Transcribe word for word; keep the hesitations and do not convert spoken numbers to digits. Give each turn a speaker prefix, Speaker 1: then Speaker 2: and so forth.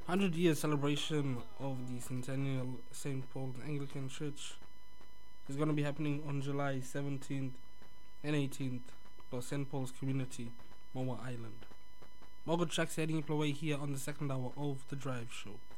Speaker 1: one hundred year celebration of the Centennial Saint Paul's Anglican Church is going to be happening on July seventeenth and eighteenth for Saint Paul's Community, Moa Island. More good tracks heading your way here on the second hour of The Drive Show.